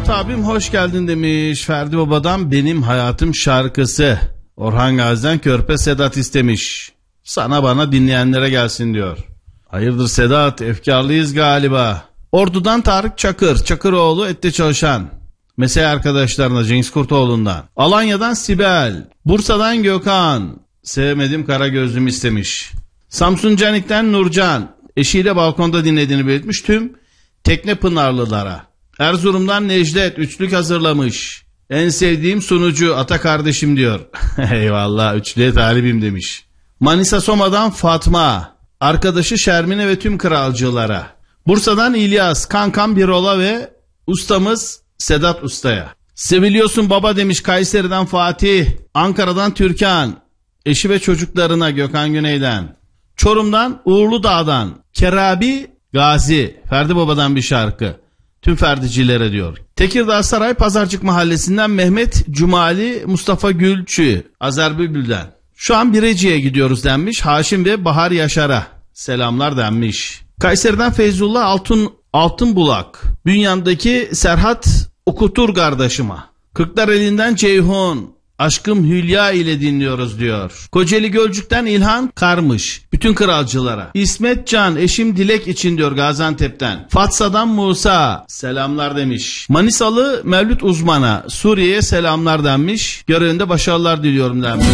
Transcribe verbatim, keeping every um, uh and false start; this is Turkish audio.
Sedat abim hoş geldin demiş. Ferdi Baba'dan Benim Hayatım şarkısı. Orhan Gazi'den Körpe Sedat istemiş. Sana bana dinleyenlere gelsin diyor. Hayırdır Sedat, efkarlıyız galiba. Ordu'dan Tarık Çakır, Çakıroğlu ette çalışan. Mesai arkadaşlarına Cengiz Kurtoğlu'ndan. Alanya'dan Sibel, Bursa'dan Gökhan. Sevmedim Karagözlüm istemiş. Samsun Canik'ten Nurcan, eşiyle balkonda dinlediğini belirtmiş tüm Teknepınarlılara. Erzurum'dan Necdet üçlük hazırlamış. En sevdiğim sunucu Ata kardeşim diyor. Eyvallah, üçlüye talibim demiş. Manisa Soma'dan Fatma, arkadaşı Şermine ve tüm kralcılara. Bursa'dan İlyas, kankam Birola ve ustamız Sedat Usta'ya. Seviliyorsun baba demiş Kayseri'den Fatih. Ankara'dan Türkan, eşi ve çocuklarına Gökhan Güney'den. Çorum'dan Uğurlu Dağ'dan Kerabi Gazi, Ferdi Baba'dan bir şarkı. Tüm Ferdicilere diyor. Tekirdağ Saray Pazarcık Mahallesi'nden Mehmet Cumali Mustafa Gülçü, Azer Bülbül'den. Şu an Bireci'ye gidiyoruz denmiş. Haşim ve Bahar Yaşar'a selamlar denmiş. Kayseri'den Feyzullah Altın Altınbulak, Bünyan'daki Serhat Okutur kardeşime. Kırklareli'nden Ceyhun, aşkım Hülya ile dinliyoruz diyor. Kocaeli Gölcük'ten İlhan Karmış, bütün kralcılara. İsmet Can, eşim Dilek için diyor Gaziantep'ten. Fatsa'dan Musa, selamlar demiş. Manisalı Mevlüt Uzman'a, Suriye'ye selamlar denmiş. Görevinde başarılar diliyorum denmiş.